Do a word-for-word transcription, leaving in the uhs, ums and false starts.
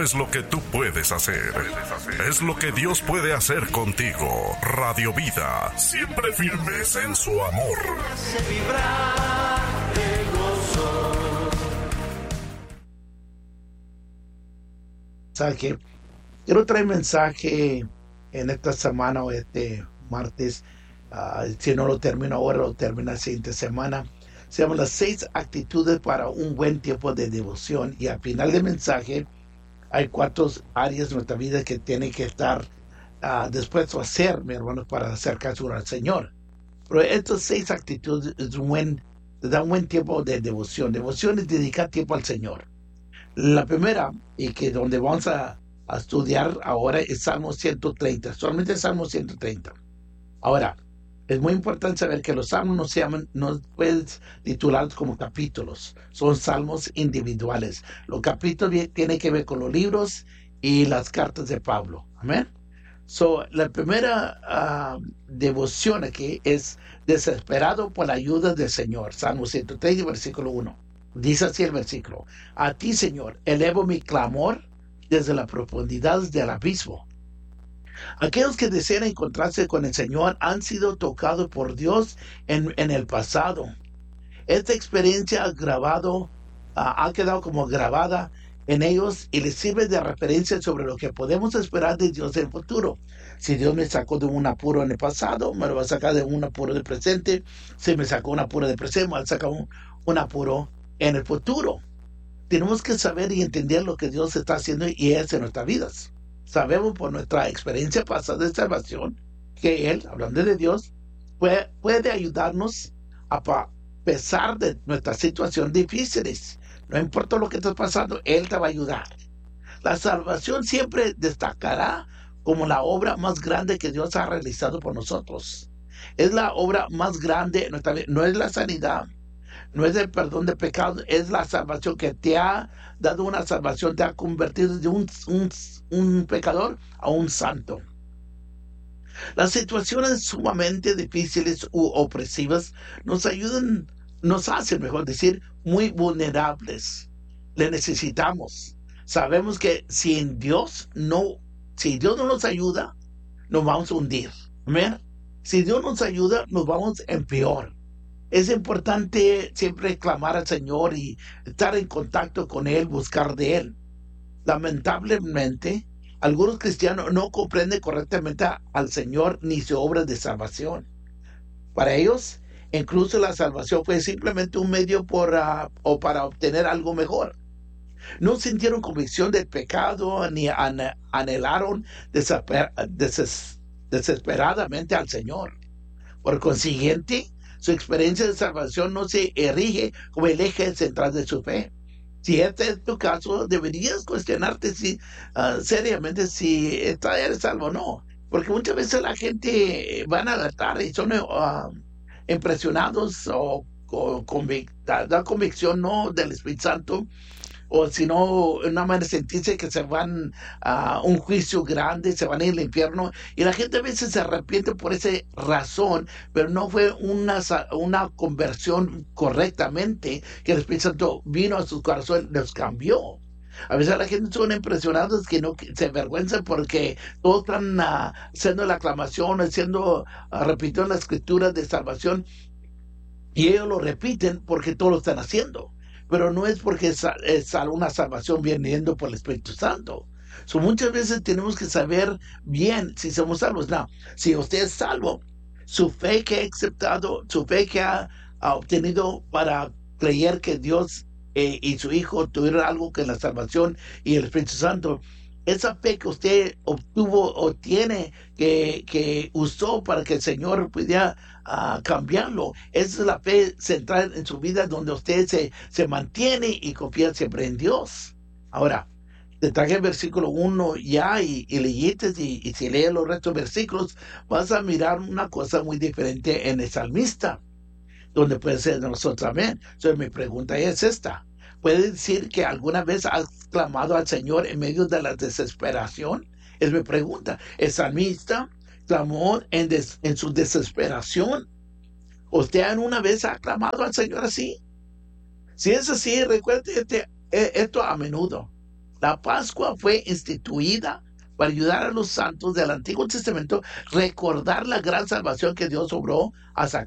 es lo que tú puedes hacer. Es lo que Dios puede hacer contigo. Radio Vida, siempre firmes en su amor. Hace vibrar de gozo. Mensaje. Quiero traer mensaje en esta semana o este martes. Uh, si no lo termino ahora, lo termino la siguiente semana. Se llama las seis actitudes para un buen tiempo de devoción. Y al final del mensaje hay cuatro áreas de nuestra vida que tienen que estar uh, dispuestos a hacer, mi hermano, para acercarse al Señor. Pero estas seis actitudes es un buen, da un buen tiempo de devoción. Devoción es dedicar tiempo al Señor. La primera, y que donde vamos a, a estudiar ahora, es Salmo ciento treinta. Solamente Salmo ciento treinta. Ahora, es muy importante saber que los salmos no se llaman, no puedes titularlos como capítulos, son salmos individuales. Los capítulos tienen que ver con los libros y las cartas de Pablo. Amén. So, la primera uh, devoción aquí es desesperado por la ayuda del Señor. Salmo ciento treinta, versículo uno. Dice así el versículo: a ti, Señor, elevo mi clamor desde las profundidades del abismo. Aquellos que desean encontrarse con el Señor han sido tocados por Dios en, en el pasado. Esta experiencia ha grabado, uh, ha quedado como grabada en ellos y les sirve de referencia sobre lo que podemos esperar de Dios en el futuro. Si Dios me sacó de un apuro en el pasado, me lo va a sacar de un apuro del presente. Si me sacó un apuro del presente, me va a sacar un, un apuro en el futuro. Tenemos que saber y entender lo que Dios está haciendo y es en nuestras vidas. Sabemos por nuestra experiencia pasada de salvación que Él, hablando de Dios, puede, puede ayudarnos a pesar de nuestras situaciones difíciles. No importa lo que estés pasando, Él te va a ayudar. La salvación siempre destacará como la obra más grande que Dios ha realizado por nosotros. Es la obra más grande, no es la sanidad, no es el perdón de pecados, es la salvación que te ha dado una salvación, te ha convertido de un, un, un pecador a un santo. Las situaciones sumamente difíciles u opresivas nos ayudan, nos hacen, mejor decir, muy vulnerables. Le necesitamos. Sabemos que si en Dios no, si Dios no nos ayuda, nos vamos a hundir. ¿Amén? Si Dios nos ayuda, nos vamos en peor. Es importante siempre clamar al Señor y estar en contacto con Él, buscar de Él. Lamentablemente, algunos cristianos no comprenden correctamente al Señor ni su obra de salvación. Para ellos, incluso la salvación fue simplemente un medio por, uh, o para obtener algo mejor. No sintieron convicción del pecado ni an anhelaron desesper deses desesperadamente al Señor. Por consiguiente, su experiencia de salvación no se erige como el eje central de su fe. Si este es tu caso, deberías cuestionarte si, uh, seriamente si eres salvo o no. Porque muchas veces la gente van a alertar y son uh, impresionados o, o convic da convicción no del Espíritu Santo, o si no, una manera de sentirse que se van a un juicio grande, se van a ir al infierno, y la gente a veces se arrepiente por esa razón, pero no fue una, una conversión correctamente, que el Espíritu Santo vino a su corazón, los cambió. A veces la gente son impresionados que no que se avergüenzan porque todos están uh, haciendo la aclamación, haciendo, uh, repitiendo la escritura de salvación, y ellos lo repiten porque todos lo están haciendo. Pero no es porque es, es una salvación viniendo por el Espíritu Santo. So, muchas veces tenemos que saber bien si somos salvos. No, si usted es salvo, su fe que ha aceptado, su fe que ha, ha obtenido para creer que Dios eh, y su Hijo tuvieron algo que la salvación y el Espíritu Santo, esa fe que usted obtuvo o tiene, que, que usó para que el Señor pudiera uh, cambiarlo, esa es la fe central en su vida, donde usted se, se mantiene y confía siempre en Dios. Ahora, te traje el versículo uno ya y, y leíste, y, y si lees los restos de versículos, vas a mirar una cosa muy diferente en el salmista, donde puede ser de nosotros también. Entonces mi pregunta es esta: ¿puede decir que alguna vez has clamado al Señor en medio de la desesperación? Es mi pregunta. El salmista clamó en, des, en su desesperación. ¿Usted alguna vez ha clamado al Señor así? Si es así, recuerde este, esto a menudo. La Pascua fue instituida para ayudar a los santos del Antiguo Testamento a recordar la gran salvación que Dios obró a